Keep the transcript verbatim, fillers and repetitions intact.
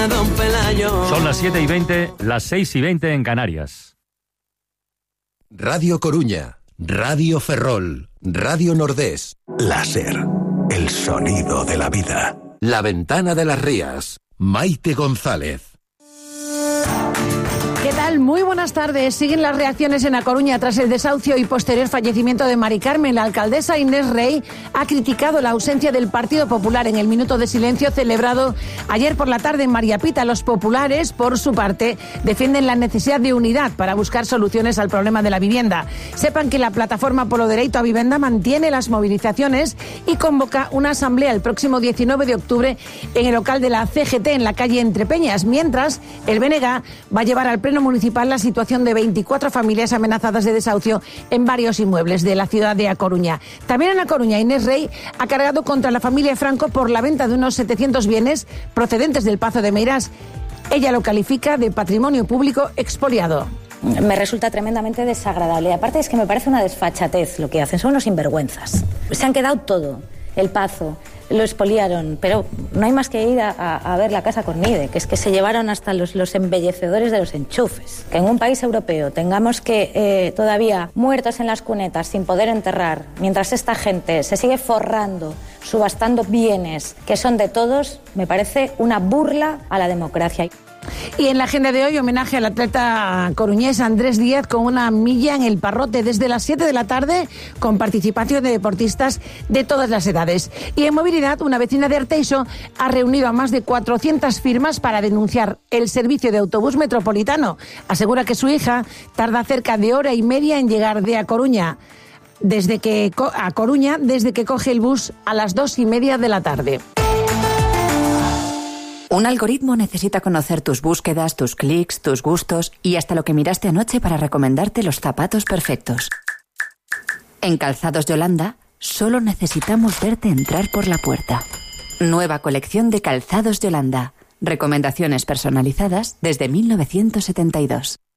Son las siete y veinte, las seis y veinte en Canarias. Radio Coruña, Radio Ferrol, Radio Nordés. Láser, el sonido de la vida. La Ventana de las Rías, Maite González. ¿Qué tal? Muy buenas tardes. Siguen las reacciones en A Coruña tras el desahucio y posterior fallecimiento de Mari Carmen. La alcaldesa Inés Rey ha criticado la ausencia del Partido Popular en el minuto de silencio celebrado ayer por la tarde en María Pita. Los populares, por su parte, defienden la necesidad de unidad para buscar soluciones al problema de la vivienda. Sepan que la plataforma Polo Dereito a Vivienda mantiene las movilizaciones y convoca una asamblea el próximo diecinueve de octubre en el local de la C G T en la calle Entrepeñas, mientras el B N G va a llevar al Pleno Municipal la situación de veinticuatro familias amenazadas de desahucio en varios inmuebles de la ciudad de A Coruña. También en A Coruña, Inés Rey ha cargado contra la familia Franco por la venta de unos setecientos bienes procedentes del Pazo de Meirás. Ella lo califica de patrimonio público expoliado. Me resulta tremendamente desagradable. Y aparte es que me parece una desfachatez lo que hacen. Son unos sinvergüenzas. Se han quedado todo. El Pazo, lo expoliaron, pero no hay más que ir a, a, a ver la Casa Cornide, que es que se llevaron hasta los, los embellecedores de los enchufes. Que en un país europeo tengamos que eh, todavía muertos en las cunetas sin poder enterrar, mientras esta gente se sigue forrando, subastando bienes que son de todos, me parece una burla a la democracia. Y en la agenda de hoy, homenaje al atleta coruñés Andrés Díaz con una milla en el Parrote desde las siete de la tarde, con participación de deportistas de todas las edades. Y en movilidad, una vecina de Arteixo ha reunido a más de cuatrocientas firmas para denunciar el servicio de autobús metropolitano. Asegura que su hija tarda cerca de hora y media en llegar de A Coruña, desde que, a Coruña desde que coge el bus a las dos y media de la tarde. Un algoritmo necesita conocer tus búsquedas, tus clics, tus gustos y hasta lo que miraste anoche para recomendarte los zapatos perfectos. En Calzados Yolanda, solo necesitamos verte entrar por la puerta. Nueva colección de Calzados Yolanda. Recomendaciones personalizadas desde mil novecientos setenta y dos.